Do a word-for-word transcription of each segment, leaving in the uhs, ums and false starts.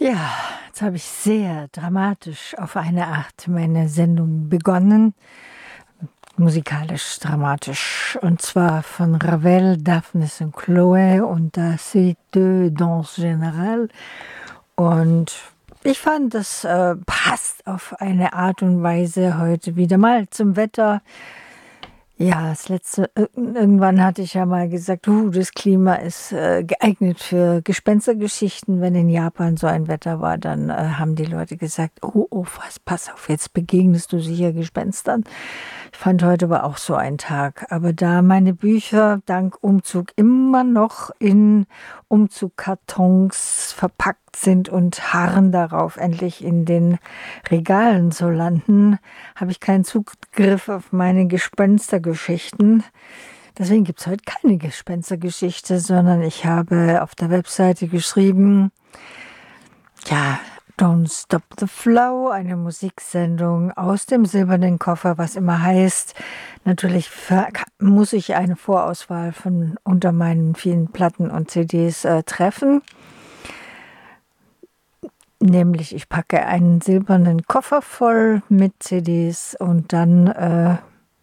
Ja, jetzt habe ich sehr dramatisch auf eine Art meine Sendung begonnen, musikalisch dramatisch, und zwar von Ravel, Daphnis und Chloé und da c'est deux danses générales. Und ich fand, das äh, passt auf eine Art und Weise heute wieder mal zum Wetter. Ja, das letzte, irgendwann hatte ich ja mal gesagt, uh, das Klima ist äh, geeignet für Gespenstergeschichten. Wenn in Japan so ein Wetter war, dann äh, haben die Leute gesagt, oh, oh, was, pass auf, jetzt begegnest du sicher Gespenstern. Ich fand, heute war auch so ein Tag. Aber da meine Bücher dank Umzug immer noch in Umzugkartons verpackt sind und harren darauf, endlich in den Regalen zu landen, habe ich keinen Zugriff auf meine Gespenstergeschichten. Deswegen gibt es heute keine Gespenstergeschichte, sondern ich habe auf der Webseite geschrieben, ja, Don't Stop the Flow, eine Musiksendung aus dem silbernen Koffer, was immer heißt, natürlich muss ich eine Vorauswahl von unter meinen vielen Platten und C Ds äh, treffen. Nämlich, ich packe einen silbernen Koffer voll mit C Ds und dann äh,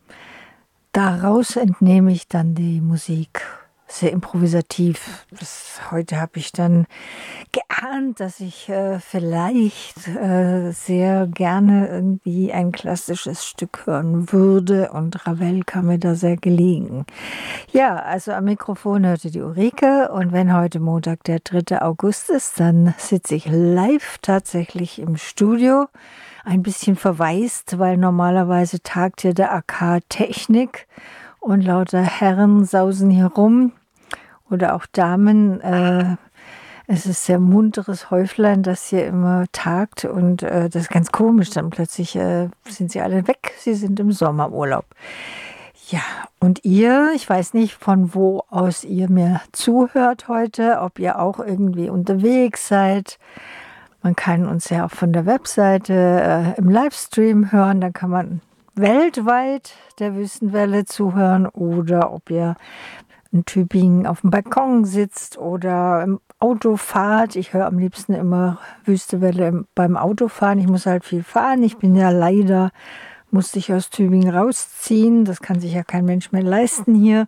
daraus entnehme ich dann die Musik. Sehr improvisativ. Das, heute habe ich dann geahnt, dass ich äh, vielleicht äh, sehr gerne irgendwie ein klassisches Stück hören würde und Ravel kam mir da sehr gelegen. Ja, also am Mikrofon hörte die Ulrike und wenn heute Montag der dritte August ist, dann sitze ich live tatsächlich im Studio. Ein bisschen verwaist, weil normalerweise tagt hier der A K Technik und lauter Herren sausen hier rum. Oder auch Damen. Äh, es ist sehr munteres Häuflein, das hier immer tagt. Und äh, das ist ganz komisch. Dann plötzlich äh, sind sie alle weg. Sie sind im Sommerurlaub. Ja, und ihr, ich weiß nicht, von wo aus ihr mir zuhört heute, ob ihr auch irgendwie unterwegs seid. Man kann uns ja auch von der Webseite äh, im Livestream hören. Da kann man weltweit der Wüstenwelle zuhören. Oder ob ihr in Tübingen auf dem Balkon sitzt oder im Auto fahrt. Ich höre am liebsten immer Wüstewelle beim Autofahren. Ich muss halt viel fahren. Ich bin ja leider, musste ich aus Tübingen rausziehen. Das kann sich ja kein Mensch mehr leisten hier.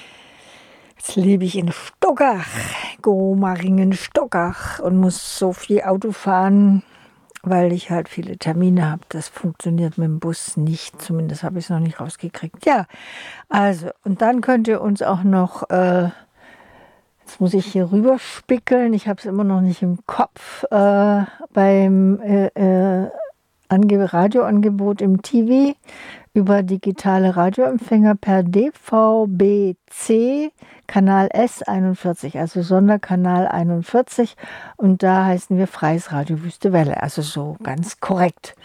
Jetzt lebe ich in Stockach, Gomaringen-Stockach und muss so viel Auto fahren, weil ich halt viele Termine habe. Das funktioniert mit dem Bus nicht. Zumindest habe ich es noch nicht rausgekriegt. Ja, also, und dann könnt ihr uns auch noch, äh, jetzt muss ich hier rüber spickeln, ich habe es immer noch nicht im Kopf, äh, beim äh, äh, Ange- Radioangebot im T V über digitale Radioempfänger per D V B C Kanal S einundvierzig, also Sonderkanal einundvierzig, und da heißen wir Freies Radio Wüste Welle, also so ganz korrekt.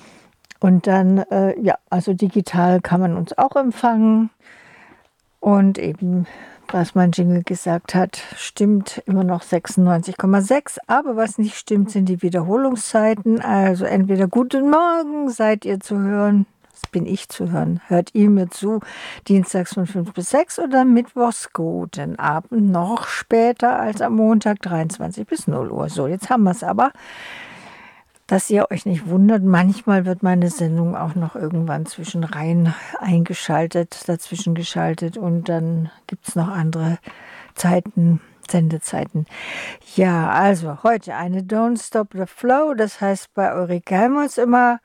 Und dann, äh, ja, also digital kann man uns auch empfangen und eben, was mein Jingle gesagt hat, stimmt immer noch sechsundneunzig Komma sechs, aber was nicht stimmt, sind die Wiederholungszeiten, also entweder guten Morgen seid ihr zu hören, das bin ich zu hören, hört ihr mir zu, dienstags von fünf bis sechs oder mittwochs guten Abend, noch später als am Montag, dreiundzwanzig bis null Uhr. So, jetzt haben wir es aber, dass ihr euch nicht wundert, manchmal wird meine Sendung auch noch irgendwann zwischen rein eingeschaltet, dazwischen geschaltet und dann gibt es noch andere Zeiten, Sendezeiten. Ja, also heute eine Don't Stop the Flow, das heißt bei Ulrike Helmholtz immer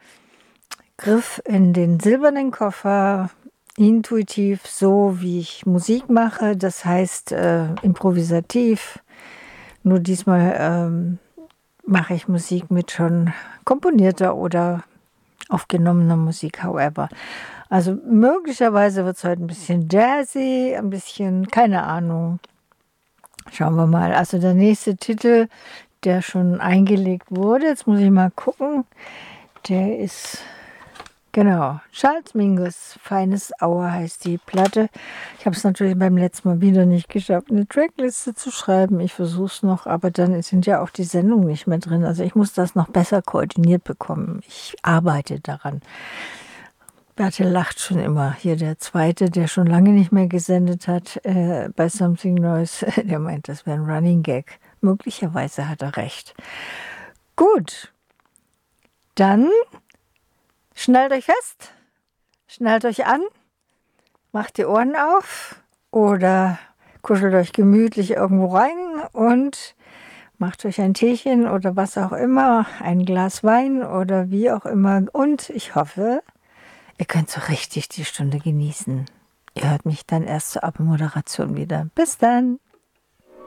Griff in den silbernen Koffer, intuitiv, so wie ich Musik mache, das heißt äh, improvisativ, nur diesmal ähm, mache ich Musik mit schon komponierter oder aufgenommener Musik, however. Also möglicherweise wird es heute ein bisschen jazzy, ein bisschen, keine Ahnung. Schauen wir mal. Also der nächste Titel, der schon eingelegt wurde, jetzt muss ich mal gucken, der ist, genau, Charles Mingus, Feines Hour heißt die Platte. Ich habe es natürlich beim letzten Mal wieder nicht geschafft, eine Trackliste zu schreiben. Ich versuche es noch, aber dann sind ja auch die Sendungen nicht mehr drin. Also ich muss das noch besser koordiniert bekommen. Ich arbeite daran. Bertel lacht schon immer. Hier der Zweite, der schon lange nicht mehr gesendet hat, äh, bei Something Noise, der meint, das wäre ein Running Gag. Möglicherweise hat er recht. Gut, dann schnallt euch fest, schnallt euch an, macht die Ohren auf oder kuschelt euch gemütlich irgendwo rein und macht euch ein Teechen oder was auch immer, ein Glas Wein oder wie auch immer. Und ich hoffe, ihr könnt so richtig die Stunde genießen. Ihr hört mich dann erst zur Abmoderation wieder. Bis dann!